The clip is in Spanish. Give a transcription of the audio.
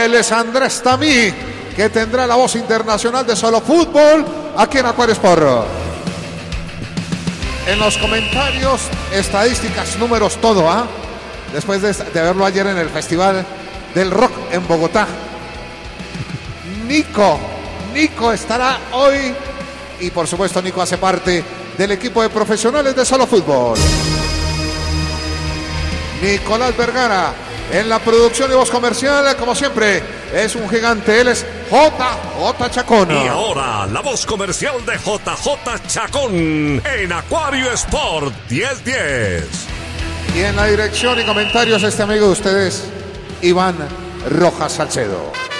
Él es Andrés Tamí, que tendrá la voz internacional de Solo Fútbol aquí en Acuario Sport. En los comentarios, estadísticas, números, todo, ¿ah? Después de verlo ayer en el Festival del Rock en Bogotá. Nico estará hoy. Y por supuesto, Nico hace parte del equipo de profesionales de Solo Fútbol. Nicolás Vergara en la producción y voz comercial, como siempre, es un gigante. Él es JJ Chacón. Y ahora, la voz comercial de JJ Chacón en Acuario Sport 1010. Y en la dirección y comentarios, este amigo de ustedes, Iván Rojas Salcedo.